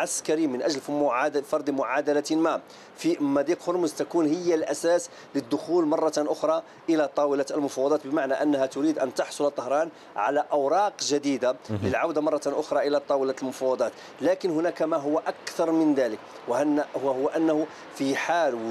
عسكري من أجل فرض معادلة ما في مضيق هرمز تكون هي الأساس للدخول مرة أخرى إلى طاولة المفاوضات، بمعنى أنها تريد أن تحصل طهران على أوراق جديدة للعودة مرة أخرى إلى طاولة المفاوضات. لكن هناك ما هو أكثر من ذلك، وهو أنه في حال